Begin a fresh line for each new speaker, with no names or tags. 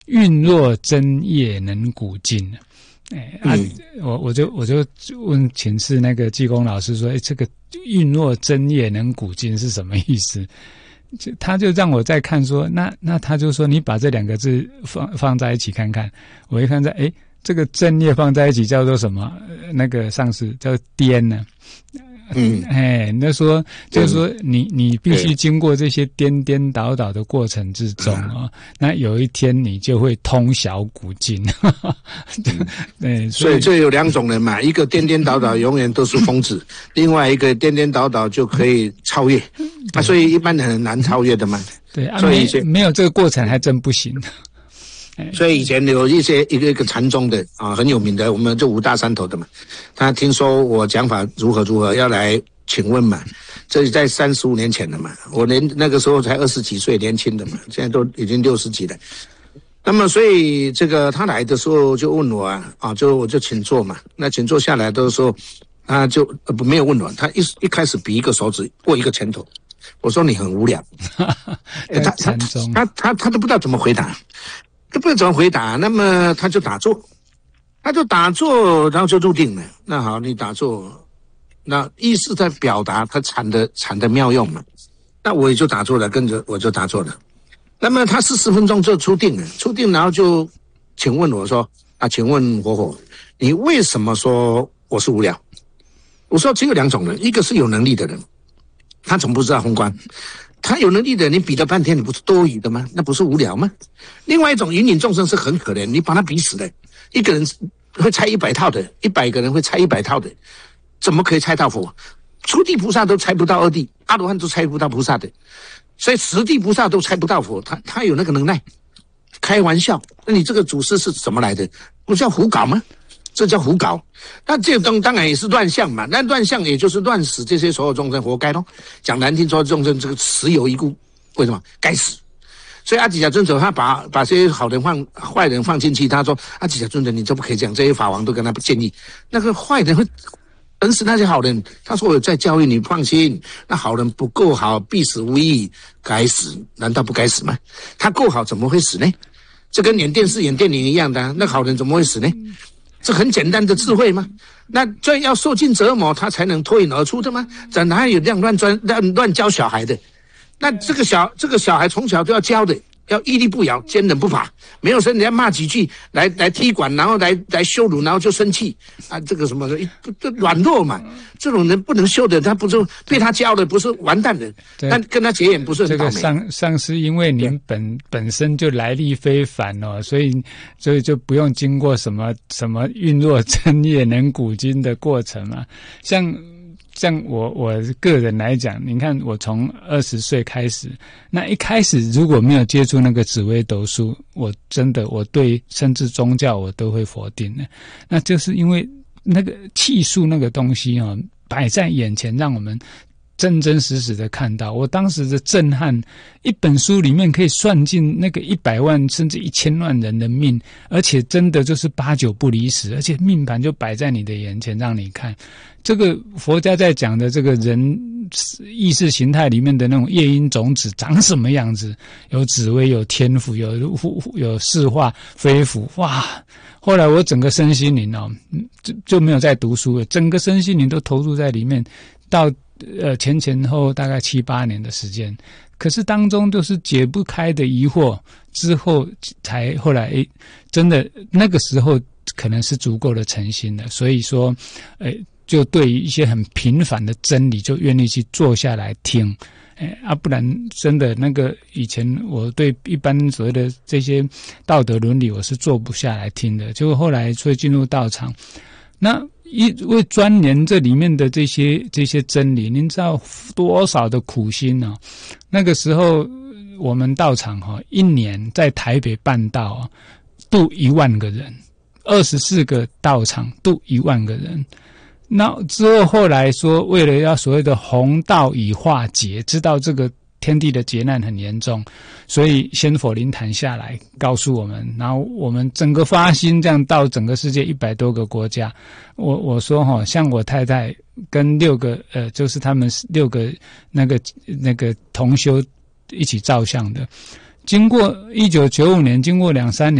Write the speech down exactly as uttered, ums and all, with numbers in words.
运若真叶能古今。哎、啊，嗯、我我就我就问请示那个济公老师说，哎，这个运若真叶能古今是什么意思？就他就让我再看说，那那他就说，你把这两个字放放在一起看看。我一看在，哎，这个真叶放在一起叫做什么？那个上司叫颠呢。嗯，哎，那说就是说你，你你必须经过这些颠颠倒倒的过程之中啊、哦，那有一天你就会通晓古今。对，
所以这有两种人嘛，一个颠颠倒倒永远都是疯子，另外一个颠颠倒倒就可以超越。啊，所以一般人很难超越的嘛。
对，啊、所以没没有这个过程还真不行。
所以以前有一些一个一个禅宗的啊很有名的，我们就五大山头的嘛，他听说我讲法如何如何，要来请问嘛。这是在三十五年前了嘛，我连那个时候才二十几岁，年轻的嘛，现在都已经六十几了。那么所以这个他来的时候就问我啊，啊就我就请坐嘛。那请坐下来的时候，他就呃不没有问我，他一一开始比一个手指握一个拳头。我说你很无聊，他他他他他都不知道怎么回答。都不知道怎么回答，那么他就打坐，他就打坐，然后就入定了。那好，你打坐，那意思在表达他禅的禅的妙用嘛。那我也就打坐了，跟着我就打坐了。那么他四十分钟就出定了，出定然后就请问我说啊，请问火火，你为什么说我是无聊？我说只有两种人，一个是有能力的人，他总不知道宏观。他有能力的，你比了半天，你不是多余的吗？那不是无聊吗？另外一种芸芸众生是很可怜，你把他比死的，一个人会猜一百套的，一百个人会猜一百套的，怎么可以猜到佛？初地菩萨都猜不到二地，阿罗汉都猜不到菩萨的，所以十地菩萨都猜不到佛，他他有那个能耐。开玩笑，那你这个祖师是怎么来的？不叫胡搞吗？这叫胡搞。那这种当然也是乱象嘛，那乱象也就是乱死这些所有众生，活该咯。讲难听说众生这个死有一故，为什么该死？所以阿底峡尊者他把把这些好人放坏人放进去，他说阿底峡尊者你就不可以这样，这些法王都跟他不建议，那个坏人会整死那些好人。他说我在教育你，放心，那好人不够好必死无疑，该死难道不该死吗？他够好怎么会死呢？这跟演电视演电影一样的、啊，那好人怎么会死呢？这很简单的智慧吗？那这要受尽折磨，他才能脱颖而出的吗？怎哪有这样乱专乱乱教小孩的？那这个小这个小孩从小都要教的，要屹立不摇，坚韧不拔，没有说人家骂几句来来踢馆，然后来来羞辱，然后就生气啊！这个什么这软弱嘛，这种人不能修的，他不是被他教的，不是完蛋的。那跟他结缘不是很倒霉。
这个上上师因为您本本身就来历非凡哦，所以所以就不用经过什么什么运若真叶能古今的过程嘛，像。像我我个人来讲，你看我从二十岁开始，那一开始如果没有接触那个紫微斗数，我真的我对甚至宗教我都会否定的。那就是因为那个气数那个东西啊，摆在眼前，让我们真真实实的看到。我当时的震撼，一本书里面可以算进那个一百万甚至一千万人的命，而且真的就是八九不离十，而且命盘就摆在你的眼前让你看。这个佛家在讲的这个人意识形态里面的那种夜莺种子长什么样子，有紫微，有天府，有有四化飞符，哇！后来我整个身心灵哦，就就没有再读书了，整个身心灵都投入在里面，到呃前前后大概七八年的时间，可是当中都是解不开的疑惑，之后才后来诶，真的那个时候可能是足够的诚心了，所以说，诶。就对于一些很平凡的真理，就愿意去坐下来听，哎啊，不然真的那个以前我对一般所谓的这些道德伦理，我是坐不下来听的。结果后来所以进入道场，那因为钻研这里面的这些这些真理，您知道多少的苦心啊？那个时候我们道场哈、哦，一年在台北办道啊，度一万个人，二十四个道场度一万个人。那之后后来说，为了要所谓的弘道以化劫，知道这个天地的劫难很严重，所以仙佛灵坛下来告诉我们，然后我们整个发心这样到整个世界一百多个国家。我我说哈，像我太太跟六个呃，就是他们六个那个那个同修一起照相的， 经过一九九五年，经过两三年。